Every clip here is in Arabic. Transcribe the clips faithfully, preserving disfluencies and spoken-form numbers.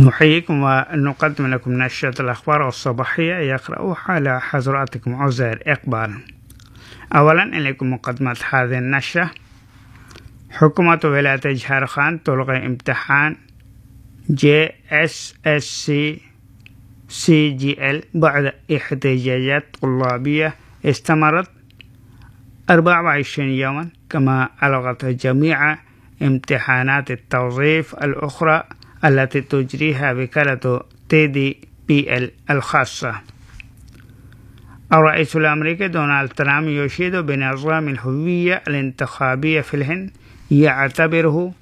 نحييكم ونقدم لكم نشرة الأخبار الصباحية يقرأها على حضراتكم عزير إقبال. أولا إليكم مقدمة هذه النشرة. حكومة ولاية جارخان تلغي امتحان جي إس إس سي سي جي إل بعد احتجاجات طلابية استمرت أربعة وعشرين يوما، كما ألغت جميع امتحانات التوظيف الأخرى التي تجريها وكالة تي دي بي إل الخاصة. الرئيس الأمريكي دونالد ترامب يشيد بنظام الهوية الانتخابية في الهند، يعتبره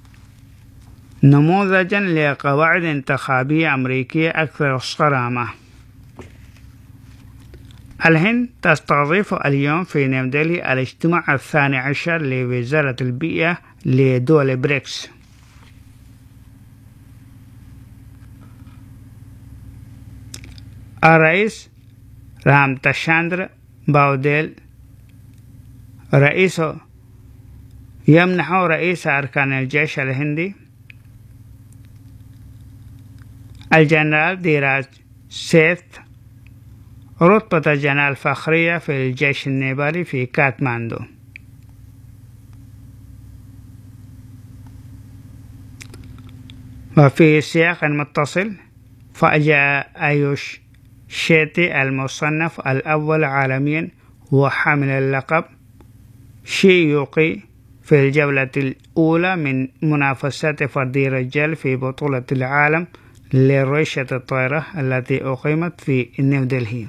نموذجا لقواعد انتخابية أمريكية أكثر صرامة. الهند تستضيف اليوم في نيودلهي الاجتماع الثاني عشر لوزارة البيئة لدول بريكس. الرئيس رامتشاندر باوديل رئيس يمنح رئيس أركان الجيش الهندي الجنرال ديراج سيث رتبة جنرال فخرية في الجيش النيبالي في كاتماندو. وفي سياق متصل، فجاء آيوش شيتي المصنف الأول عالميا وحامل اللقب شيوقي في الجولة الأولى من منافسات فردي الرجال في بطولة العالم لريشة الطائرة التي أقيمت في نيودلهي.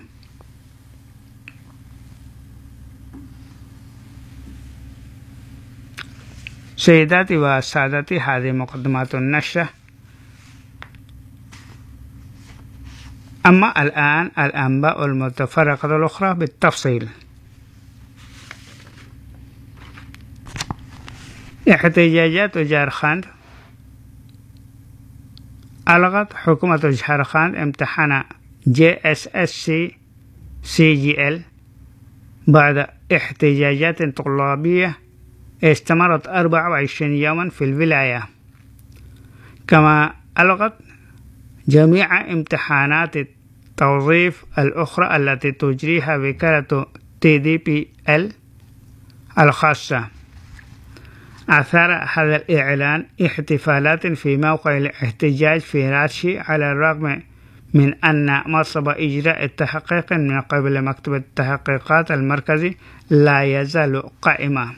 سيداتي وسادتي، هذه مقدمات النشرة. أما الآن الأنباء المتفرقة الأخرى بالتفصيل. احتجاجات جارخاند. ألغت حكومة جارخاند امتحان جي إس إس سي سي جي إل بعد احتجاجات طلابية استمرت أربعة وعشرين يوما في الولاية، كما ألغت جميع امتحانات التوظيف الأخرى التي تجريها وكالة تي دي بي إل الخاصة. أثار هذا الإعلان احتفالات في موقع الاحتجاج في راتشي، على الرغم من أن مصب إجراء التحقيق من قبل مكتب التحقيقات المركزي لا يزال قائما.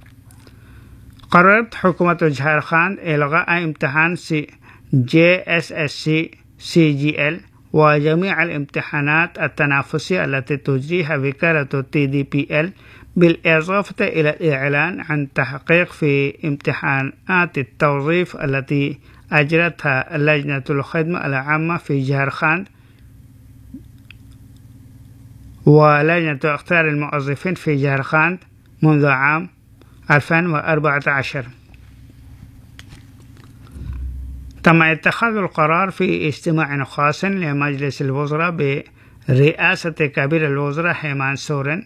قررت حكومة جارخاند إلغاء امتحان جي إس إس سي سي جي إل وجميع الامتحانات التنافسية التي تجريها وكالة تي دي بي إل، بالإضافة إلى الإعلان عن تحقيق في امتحانات التوظيف التي أجرتها لجنة الخدمة العامة في جارخاند ولجنة اختيار الموظفين في جارخاند منذ عام ألفين وأربعة عشر. تم اتخاذ القرار في اجتماع خاص لمجلس الوزراء برئاسة كبير الوزراء هيمانت سورين